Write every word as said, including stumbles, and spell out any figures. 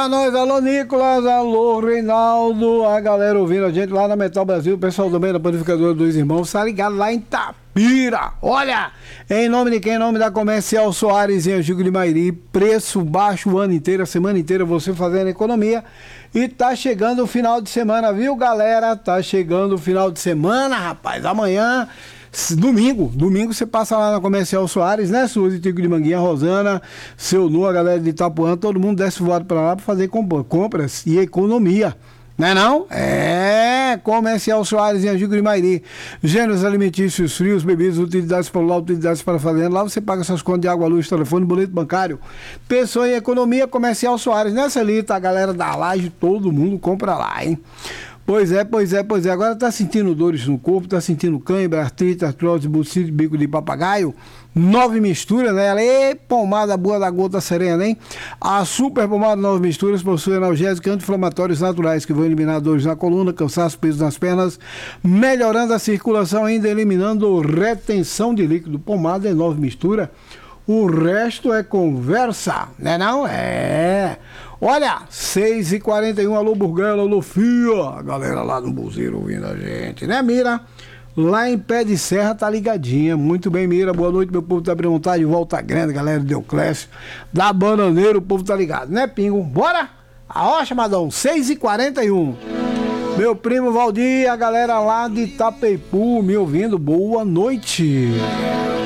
pra nós, alô Nicolas, alô Reinaldo, a galera ouvindo a gente lá na Metal Brasil, o pessoal também da Panificadora dos Irmãos, tá ligado lá em Tapira. Olha, em nome de quem? Em nome da Comercial Soares em Angico de Mairi, preço baixo o ano inteiro, a semana inteira você fazendo economia. E tá chegando o final de semana, viu galera? Tá chegando o final de semana, rapaz, amanhã... Domingo, domingo você passa lá na Comercial Soares, né? Suzy, Tico de Manguinha, Rosana, seu Nu, a galera de Itapuã, todo mundo desce voado pra lá pra fazer compras e economia. Não é não? É, Comercial Soares em Angico de Mairi. Gêneros alimentícios, frios, bebidas, utilidades para o lar, utilidades para a fazenda. Lá você paga suas contas de água, luz, telefone, boleto bancário. Pessoa em economia, Comercial Soares. Nessa lista, a galera da laje, todo mundo compra lá, hein? Pois é, pois é, pois é. Agora tá sentindo dores no corpo, tá sentindo cãibra, artrite, artrose, bucite, bico de papagaio. Nove misturas, né? Ê, pomada boa da gota serena, hein? A super pomada Nove Misturas possui analgésicos e anti-inflamatórios naturais que vão eliminar dores na coluna, cansaço, peso nas pernas, melhorando a circulação, ainda eliminando retenção de líquido. Pomada é Nove Mistura. O resto é conversa, né não? É. Olha, seis e quarenta e um, alô Burguela, alô Fia, a galera lá no Buzeiro ouvindo a gente, né Mira? Lá em Pé de Serra tá ligadinha, muito bem Mira, boa noite meu povo tá perguntando de Volta Grande, galera do Euclésio, da Bananeira, o povo tá ligado, né Pingo? Bora? A ó, chamadão, seis e quarenta e um. Meu primo Valdir, a galera lá de Itapeipu me ouvindo, boa noite.